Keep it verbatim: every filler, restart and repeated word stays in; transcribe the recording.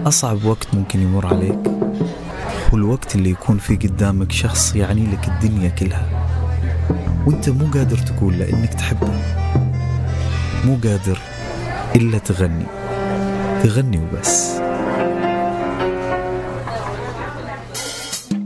أصعب وقت ممكن يمر عليك هو الوقت اللي يكون فيه قدامك شخص يعني لك الدنيا كلها، وانت مو قادر تقول له انك تحبه، مو قادر إلا تغني تغني وبس.